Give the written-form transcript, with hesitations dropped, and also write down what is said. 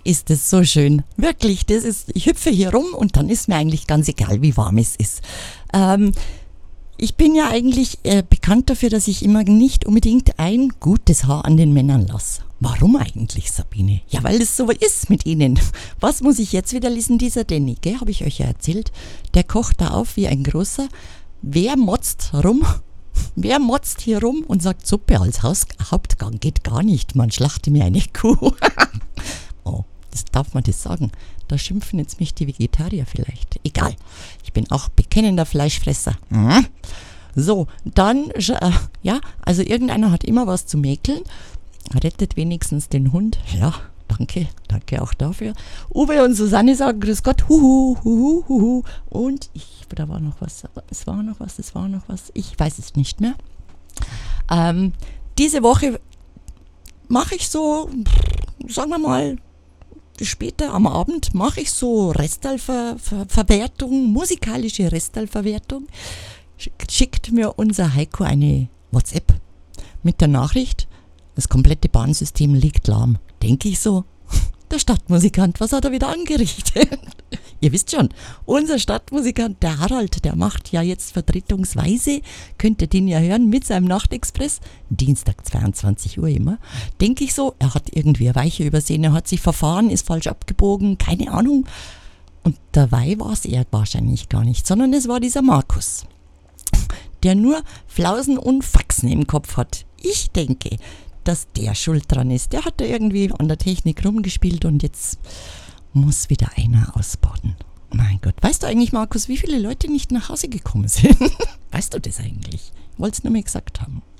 ist es so schön. Wirklich, ich hüpfe hier rum und dann ist mir eigentlich ganz egal, wie warm es ist. Ich bin ja eigentlich bekannt dafür, dass ich immer nicht unbedingt ein gutes Haar an den Männern lasse. Warum eigentlich, Sabine? Ja, weil es so ist mit ihnen. Was muss ich jetzt wieder lesen? Dieser Danny, gell, habe ich euch ja erzählt. Der kocht da auf wie ein großer. Wer motzt rum? Wer motzt hier rum und sagt, Suppe als Hauptgang geht gar nicht. Man schlachte mir eine Kuh. Oh, darf man das sagen? Da schimpfen jetzt mich die Vegetarier vielleicht. Egal, ich bin auch bekennender Fleischfresser. So, dann, also irgendeiner hat immer was zu mäkeln. Rettet wenigstens den Hund. Ja, danke auch dafür. Uwe und Susanne sagen, grüß Gott, huhu. Und da war noch was, es war noch was, ich weiß es nicht mehr. Diese Woche mache ich so, sagen wir mal, später am Abend mache ich so Restallverwertung, musikalische Restallverwertung. Schickt mir unser Heiko eine WhatsApp mit der Nachricht, das komplette Bahnsystem liegt lahm. Denke ich so, der Stadtmusikant, was hat er wieder angerichtet? Ihr wisst schon, unser Stadtmusikant, der Harald, der macht ja jetzt vertretungsweise, könnt ihr den ja hören, mit seinem Nachtexpress, Dienstag 22 Uhr immer, denke ich so, er hat irgendwie eine Weiche übersehen, er hat sich verfahren, ist falsch abgebogen, keine Ahnung. Und dabei war es er wahrscheinlich gar nicht, sondern es war dieser Markus, der nur Flausen und Faxen im Kopf hat. Ich denke, dass der schuld dran ist. Der hat da irgendwie an der Technik rumgespielt und jetzt muss wieder einer ausbaden. Mein Gott, weißt du eigentlich, Markus, wie viele Leute nicht nach Hause gekommen sind? Weißt du das eigentlich? Ich wollte es nur mal gesagt haben.